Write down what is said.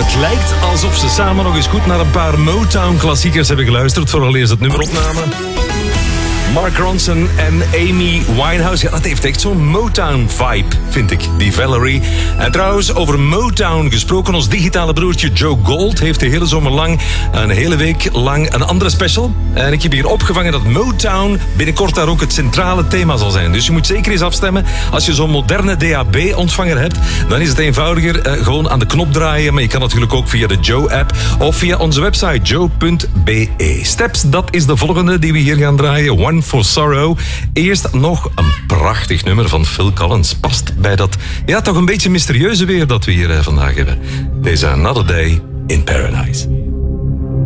Het lijkt alsof ze samen nog eens goed naar een paar Motown-klassiekers hebben geluisterd, vooral eerst het nummer opnamen. Mark Ronson en Amy Winehouse. Ja, dat heeft echt zo'n Motown-vibe, vind ik, die Valerie. En trouwens, over Motown gesproken, ons digitale broertje Joe Gold heeft de hele zomer lang, een hele week lang, een andere special. En ik heb hier opgevangen dat Motown binnenkort daar ook het centrale thema zal zijn. Dus je moet zeker eens afstemmen. Als je zo'n moderne DAB-ontvanger hebt, dan is het eenvoudiger. Gewoon aan de knop draaien. Maar je kan natuurlijk ook via de Joe-app of via onze website joe.be. Steps, dat is de volgende die we hier gaan draaien. One for Sorrow. Eerst nog een prachtig nummer van Phil Collins. Past bij dat, ja, toch een beetje mysterieuze weer dat we hier vandaag hebben. Deze Another Day in Paradise.